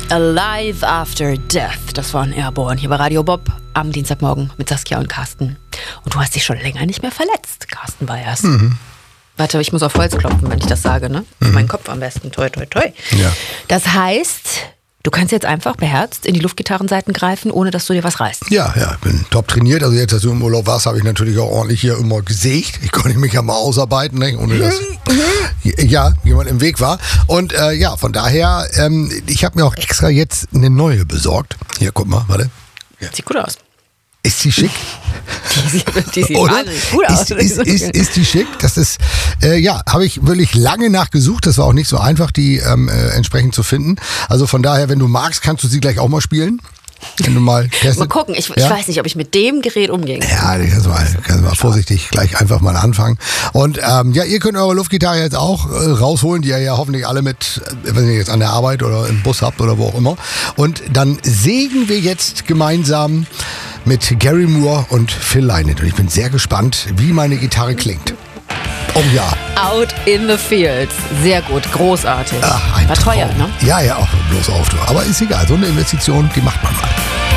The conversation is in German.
Alive After Death. Das war ein Airborne hier bei Radio Bob am Dienstagmorgen mit Saskia und Carsten. Und du hast dich schon länger nicht mehr verletzt, Carsten Bayers. Warte, ich muss auf Holz klopfen, wenn ich das sage, ne? Auf meinen Kopf am besten. Toi, toi, toi. Ja. Das heißt, du kannst jetzt einfach beherzt in die Luftgitarrenseiten greifen, ohne dass du dir was reißt. Ja, ich bin top trainiert. Also jetzt, dass du im Urlaub warst, habe ich natürlich auch ordentlich hier immer gesägt. Ich konnte mich ja mal ausarbeiten, ne? Ohne dass jemand im Weg war. Und von daher, ich habe mir auch extra jetzt eine neue besorgt. Hier, guck mal, warte. Ja. Sieht gut aus. Ist sie schick? Die sieht Oder? wahnsinnig gut aus. Ist die schick? Das ist, habe ich wirklich lange nachgesucht. Das war auch nicht so einfach, die entsprechend zu finden. Also von daher, wenn du magst, kannst du sie gleich auch mal spielen. Wenn du mal testest. Mal gucken, ich weiß nicht, ob ich mit dem Gerät umgehen kann. Ja, kannst du mal vorsichtig gleich einfach mal anfangen. Und ihr könnt eure Luftgitarre jetzt auch rausholen, die ihr ja hoffentlich alle mit, wenn ihr jetzt an der Arbeit oder im Bus habt oder wo auch immer. Und dann sägen wir jetzt gemeinsam mit Gary Moore und Phil Lynott. Und ich bin sehr gespannt, wie meine Gitarre klingt. Oh ja. Out in the Fields. Sehr gut, großartig. Ach, ein war Traum. teuer, ne? Ja, auch bloß auf. Aber ist egal, so eine Investition, die macht man mal.